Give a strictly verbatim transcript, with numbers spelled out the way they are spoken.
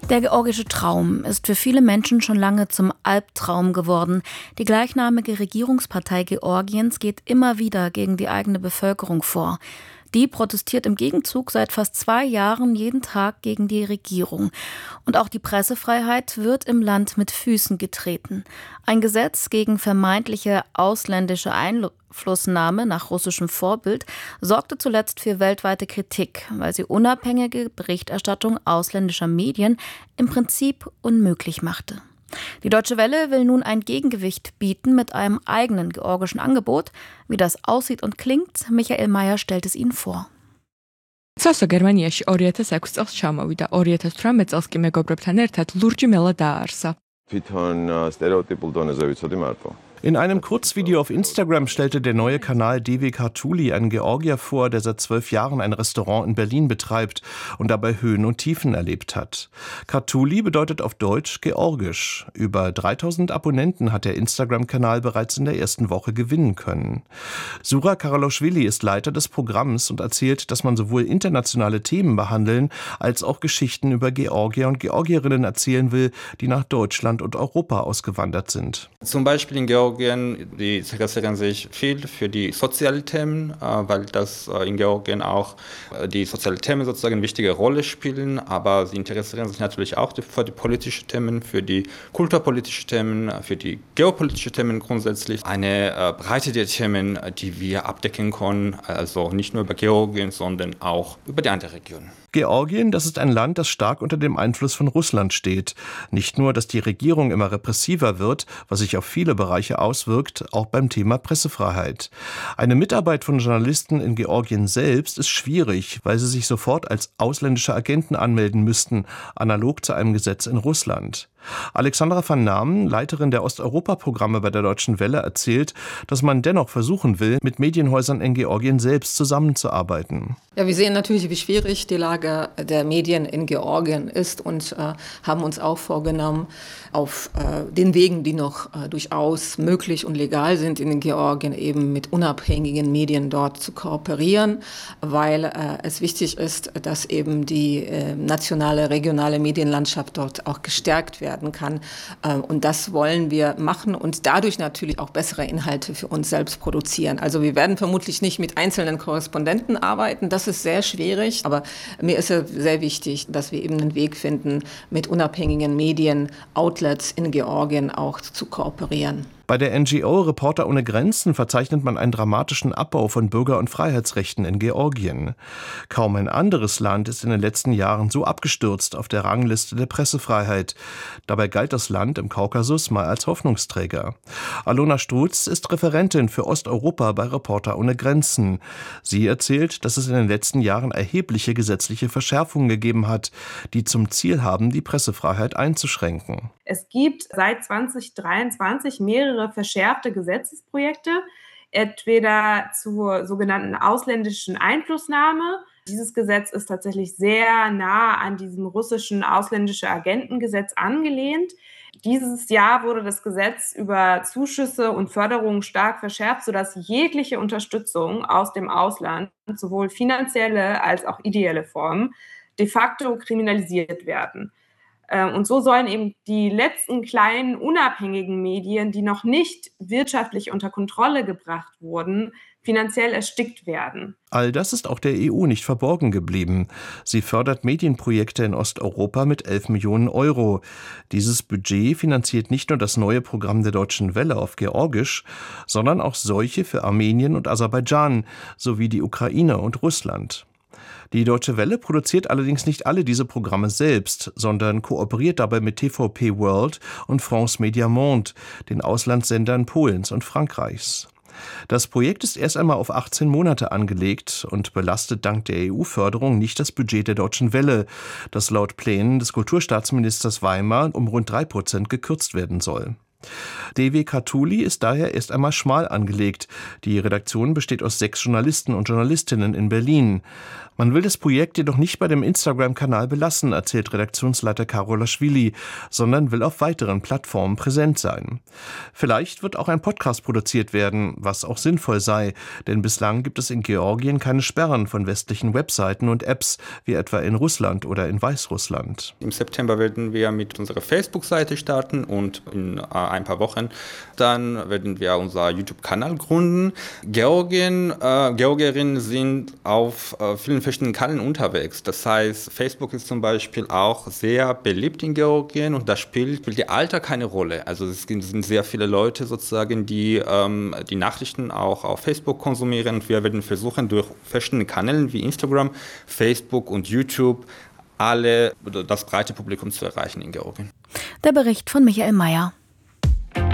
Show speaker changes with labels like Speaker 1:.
Speaker 1: Der georgische Traum ist für viele Menschen schon lange zum Albtraum geworden. Die gleichnamige Regierungspartei Georgiens geht immer wieder gegen die eigene Bevölkerung vor. Die protestiert im Gegenzug seit fast zwei Jahren jeden Tag gegen die Regierung. Und auch die Pressefreiheit wird im Land mit Füßen getreten. Ein Gesetz gegen vermeintliche ausländische Einflussnahme nach russischem Vorbild sorgte zuletzt für weltweite Kritik, weil sie unabhängige Berichterstattung ausländischer Medien im Prinzip unmöglich machte. Die Deutsche Welle will nun ein Gegengewicht bieten mit einem eigenen georgischen Angebot. Wie das aussieht und klingt, Michael Mayer stellt es Ihnen vor.
Speaker 2: ცასო გერმანიაში ორი ათას ექვსი წელს ჩამოვიდა. ორი ათას თვრამეტ წელს კი მეგობრებთან ერთად ლურჯი მელა დააარსა.
Speaker 3: თვითონ სტერეოტიპულ დონეზე ვიცოდი მარტო.
Speaker 4: In einem Kurzvideo auf Instagram stellte der neue Kanal D W Kartuli einen Georgier vor, der seit zwölf Jahren ein Restaurant in Berlin betreibt und dabei Höhen und Tiefen erlebt hat. Kartuli bedeutet auf Deutsch Georgisch. Über dreitausend Abonnenten hat der Instagram-Kanal bereits in der ersten Woche gewinnen können. Sura Karaloschwili ist Leiter des Programms und erzählt, dass man sowohl internationale Themen behandeln, als auch Geschichten über Georgier und Georgierinnen erzählen will, die nach Deutschland und Europa ausgewandert sind.
Speaker 5: Zum Beispiel in Georgien, die interessieren sich viel für die sozialen Themen, weil das in Georgien auch die sozialen Themen sozusagen eine wichtige Rolle spielen, aber sie interessieren sich natürlich auch für die politischen Themen, für die kulturpolitischen Themen, für die geopolitischen Themen grundsätzlich. Eine Breite der Themen, die wir abdecken können, also nicht nur über Georgien, sondern auch über die anderen Regionen.
Speaker 4: Georgien, das ist ein Land, das stark unter dem Einfluss von Russland steht. Nicht nur, dass die Regierung immer repressiver wird, was sich auf viele Bereiche auswirkt, auch beim Thema Pressefreiheit. Eine Mitarbeit von Journalisten in Georgien selbst ist schwierig, weil sie sich sofort als ausländische Agenten anmelden müssten, analog zu einem Gesetz in Russland. Alexandra van Namen, Leiterin der Osteuropa-Programme bei der Deutschen Welle, erzählt, dass man dennoch versuchen will, mit Medienhäusern in Georgien selbst zusammenzuarbeiten.
Speaker 6: Ja, wir sehen natürlich, wie schwierig die Lage der Medien in Georgien ist und äh, haben uns auch vorgenommen, auf äh, den Wegen, die noch äh, durchaus möglich und legal sind in Georgien, eben mit unabhängigen Medien dort zu kooperieren, weil äh, es wichtig ist, dass eben die äh, nationale, regionale Medienlandschaft dort auch gestärkt wird kann. Und das wollen wir machen und dadurch natürlich auch bessere Inhalte für uns selbst produzieren. Also wir werden vermutlich nicht mit einzelnen Korrespondenten arbeiten, das ist sehr schwierig, aber mir ist es sehr wichtig, dass wir eben einen Weg finden, mit unabhängigen Medien, Outlets in Georgien auch zu kooperieren.
Speaker 4: Bei der N G O Reporter ohne Grenzen verzeichnet man einen dramatischen Abbau von Bürger- und Freiheitsrechten in Georgien. Kaum ein anderes Land ist in den letzten Jahren so abgestürzt auf der Rangliste der Pressefreiheit. Dabei galt das Land im Kaukasus mal als Hoffnungsträger. Alona Strutz ist Referentin für Osteuropa bei Reporter ohne Grenzen. Sie erzählt, dass es in den letzten Jahren erhebliche gesetzliche Verschärfungen gegeben hat, die zum Ziel haben, die Pressefreiheit einzuschränken.
Speaker 7: Es gibt seit zwanzig dreiundzwanzig mehrere verschärfte Gesetzesprojekte, entweder zur sogenannten ausländischen Einflussnahme. Dieses Gesetz ist tatsächlich sehr nah an diesem russischen ausländische Agentengesetz angelehnt. Dieses Jahr wurde das Gesetz über Zuschüsse und Förderungen stark verschärft, sodass jegliche Unterstützung aus dem Ausland, sowohl finanzielle als auch ideelle Formen, de facto kriminalisiert werden. Und so sollen eben die letzten kleinen unabhängigen Medien, die noch nicht wirtschaftlich unter Kontrolle gebracht wurden, finanziell erstickt werden.
Speaker 4: All das ist auch der E U nicht verborgen geblieben. Sie fördert Medienprojekte in Osteuropa mit elf Millionen Euro. Dieses Budget finanziert nicht nur das neue Programm der Deutschen Welle auf Georgisch, sondern auch solche für Armenien und Aserbaidschan sowie die Ukraine und Russland. Die Deutsche Welle produziert allerdings nicht alle diese Programme selbst, sondern kooperiert dabei mit T V P World und France Media Monde, den Auslandssendern Polens und Frankreichs. Das Projekt ist erst einmal auf achtzehn Monate angelegt und belastet dank der E U-Förderung nicht das Budget der Deutschen Welle, das laut Plänen des Kulturstaatsministers Weimar um rund drei Prozent gekürzt werden soll. D W Kartuli ist daher erst einmal schmal angelegt. Die Redaktion besteht aus sechs Journalisten und Journalistinnen in Berlin. Man will das Projekt jedoch nicht bei dem Instagram-Kanal belassen, erzählt Redaktionsleiter Karolaschwili, sondern will auf weiteren Plattformen präsent sein. Vielleicht wird auch ein Podcast produziert werden, was auch sinnvoll sei, denn bislang gibt es in Georgien keine Sperren von westlichen Webseiten und Apps, wie etwa in Russland oder in Weißrussland.
Speaker 5: Im September werden wir mit unserer Facebook-Seite starten und in äh, ein paar Wochen dann werden wir unser YouTube-Kanal gründen. Georgien, äh, Georgierinnen sind auf äh, vielen verschiedenen Kanälen unterwegs. Das heißt, Facebook ist zum Beispiel auch sehr beliebt in Georgien und da spielt, spielt ihr Alter keine Rolle. Also es sind sehr viele Leute sozusagen, die ähm, die Nachrichten auch auf Facebook konsumieren. Und wir werden versuchen, durch verschiedene Kanäle wie Instagram, Facebook und YouTube alle, das breite Publikum zu erreichen in Georgien.
Speaker 1: Der Bericht von Michael Mayer.